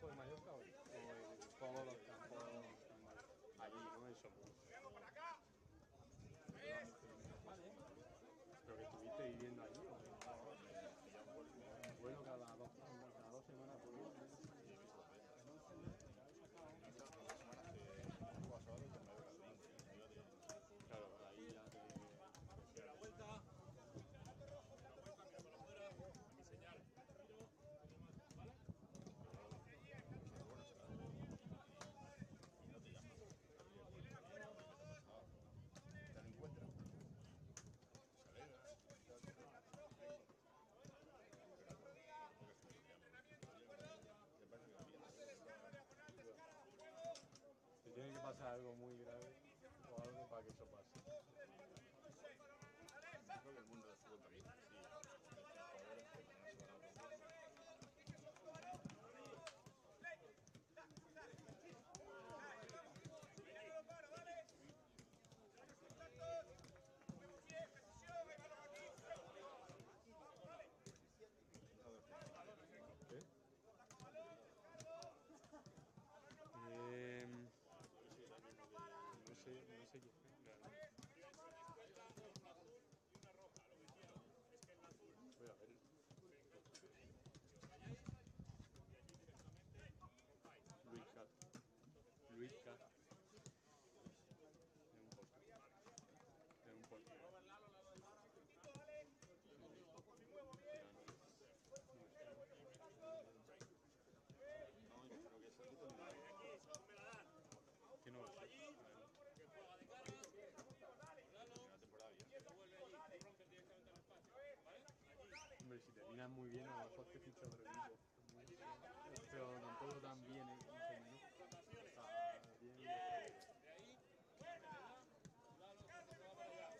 campo de Mallorca o en todos los campos allí, ¿no? Eso. Vale. ¿Pero que estuviste viviendo allí o qué? Bueno, cada 2 semanas por uno. Claro, ahí ya te... La vuelta, mira para afuera, a mi señal. ¿Vale? ¿Te lo encuentras? Te tiene que pasar algo muy grave o algo para que eso pase. Creo que el mundo del fútbol también. Sí. Jugadores que también se van a No sé qué. Voy a ver. Luis Cat. Es un poco. No, yo creo que ese es Que no. Que juega de cara, una temporada bien. que vuelve allí, rompe directamente el espacio. ¿Vale? Hombre, si terminas muy bien, a lo mejor te ficha otro equipo. Pero tampoco tan bien, ¿no? Está bien. De ahí, Lalo, se va para allá.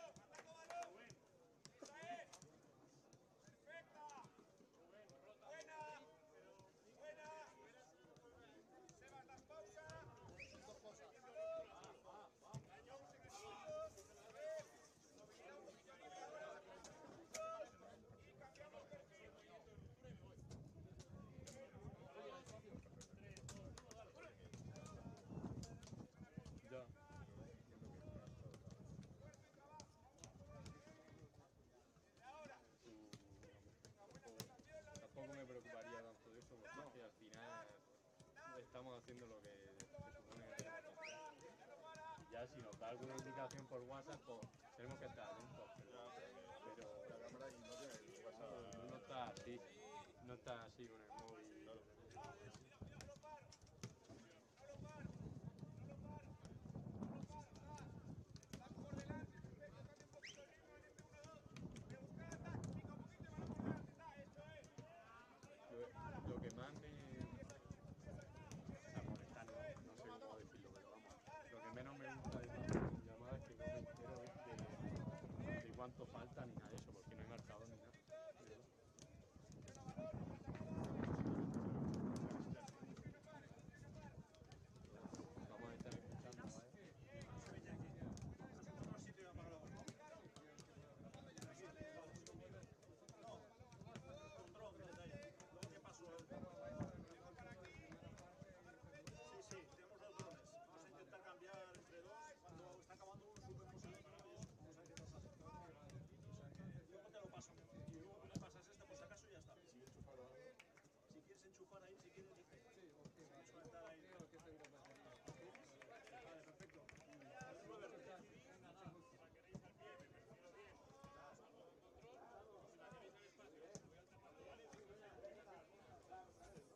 Ya. Tampoco me preocuparía tanto de eso, porque al final estamos haciendo lo que se supone que tenemos que hacer. Y ya si nos da alguna indicación por WhatsApp, pues tenemos que estar atentos. Pero La cámara y no tiene el WhatsApp. no está así con el móvil.